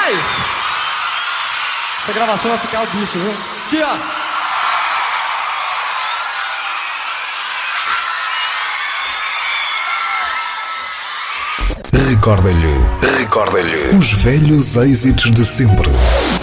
É isso. Essa gravação vai ficar o bicho, viu? Aqui, ó. Recorda-lhe os velhos êxitos de sempre.